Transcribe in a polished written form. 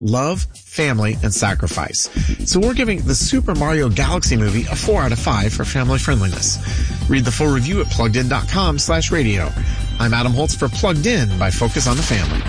love, family, and sacrifice. So we're giving the Super Mario Galaxy movie a 4 out of 5 for family friendliness. Read the full review at PluggedIn.com/radio. I'm Adam Holtz for Plugged In by Focus on the Family.